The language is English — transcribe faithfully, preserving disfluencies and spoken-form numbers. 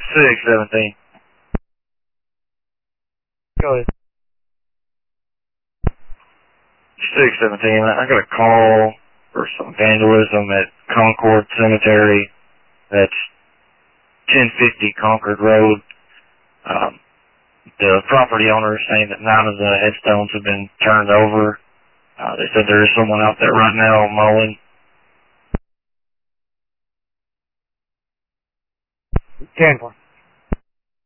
six seventeen. Go ahead. six seventeen, I got a call for some vandalism at Concord Cemetery. That's ten fifty Concord Road. Um, the property owner is saying that nine of the headstones have been turned over. Uh, they said there is someone out there right now mowing. ten four.